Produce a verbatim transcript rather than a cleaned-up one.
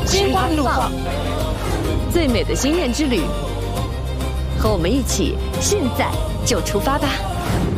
心花怒放， 最美的心愿之旅，和我们一起，现在就出发吧！